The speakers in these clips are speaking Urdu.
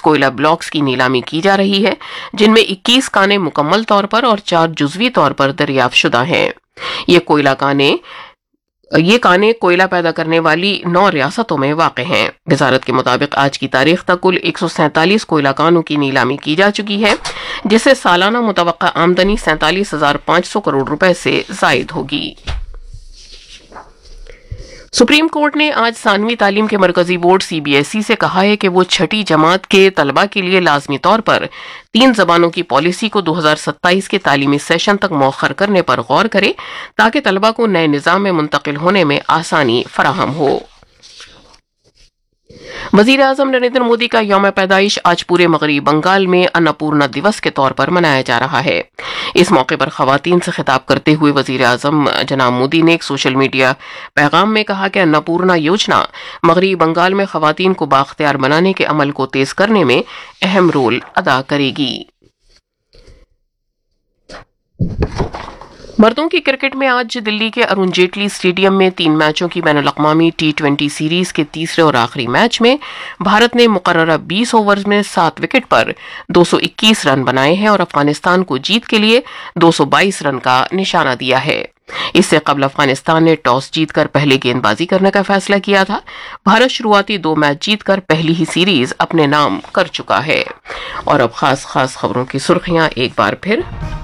کوئلہ بلاکس کی نیلامی کی جا رہی ہے، جن میں 21 کانیں مکمل طور پر اور 4 جزوی طور پر دریافت شدہ ہیں۔ یہ کانیں کوئلہ پیدا کرنے والی 9 ریاستوں میں واقع ہیں۔ وزارت کے مطابق آج کی تاریخ تک کل 147 کوئلہ کانوں کی نیلامی کی جا چکی ہے، جس سے سالانہ متوقع آمدنی 47,500 کروڑ روپے سے زائد ہوگی۔ سپریم کورٹ نے آج ثانوی تعلیم کے مرکزی بورڈ CBSE سے کہا ہے کہ وہ چھٹی جماعت کے طلبہ کے لیے لازمی طور پر 3 زبانوں کی پالیسی کو 2027 کے تعلیمی سیشن تک مؤخر کرنے پر غور کرے تاکہ طلبہ کو نئے نظام میں منتقل ہونے میں آسانی فراہم ہو۔ وزیر اعظم نریندر مودی کا یوم پیدائش آج پورے مغربی بنگال میں اناپورنا دیوس کے طور پر منایا جا رہا ہے۔ اس موقع پر خواتین سے خطاب کرتے ہوئے وزیر اعظم جناب مودی نے ایک سوشل میڈیا پیغام میں کہا کہ اناپورنا یوجنا مغربی بنگال میں خواتین کو بااختیار بنانے کے عمل کو تیز کرنے میں اہم رول ادا کرے گی۔ مردوں کی کرکٹ میں آج دلی کے ارون جیٹلی اسٹیڈیم میں 3 میچوں کی بین الاقوامی T20 سیریز کے تیسرے اور آخری میچ میں بھارت نے مقررہ 20 اوورز میں 7 وکٹ پر 221 رن بنائے ہیں اور افغانستان کو جیت کے لیے 222 رن کا نشانہ دیا ہے۔ اس سے قبل افغانستان نے ٹاس جیت کر پہلے گیند بازی کرنے کا فیصلہ کیا تھا۔ بھارت شروعاتی 2 میچ جیت کر پہلی ہی سیریز اپنے نام کر چکا ہے۔ اور اب خاص خبروں کی سرخیاں ایک بار پھر۔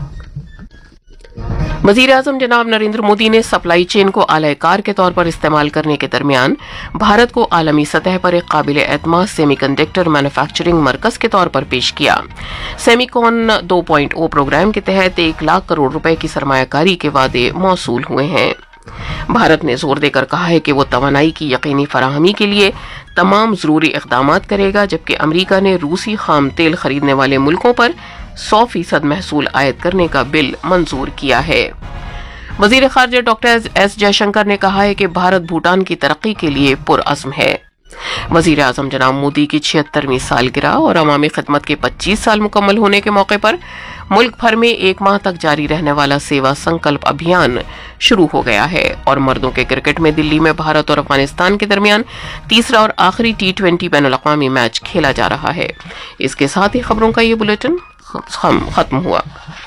وزیر اعظم جناب نریندر مودی نے سپلائی چین کو اعلی کار کے طور پر استعمال کرنے کے درمیان بھارت کو عالمی سطح پر ایک قابل اعتماد سیمی کنڈکٹر مینوفیکچرنگ مرکز کے طور پر پیش کیا۔ سیمی کون 2.0 پروگرام کے تحت 1 لاکھ کروڑ روپے کی سرمایہ کاری کے وعدے موصول ہوئے ہیں۔ بھارت نے زور دے کر کہا ہے کہ وہ توانائی کی یقینی فراہمی کے لیے تمام ضروری اقدامات کرے گا، جبکہ امریکہ نے روسی خام تیل خریدنے والے ملکوں پر 100% محصول عائد کرنے کا بل منظور کیا ہے۔ وزیر خارجہ ڈاکٹر ایس جے شنکر نے کہا ہے کہ بھارت بھوٹان کی ترقی کے لیے پرعزم ہے۔ وزیر اعظم جناب مودی کی 76ویں سالگرہ اور عوامی خدمت کے 25 سال مکمل ہونے کے موقع پر ملک بھر میں 1 ماہ تک جاری رہنے والا سیوا سنکلپ ابھیان شروع ہو گیا ہے اور مردوں کے کرکٹ میں دلی میں بھارت اور افغانستان کے درمیان تیسرا اور آخری T20 بین الاقوامی میچ کھیلا جا رہا ہے۔ اس کے ساتھ ہی خبروں کا یہ بلیٹن ختم ہوا۔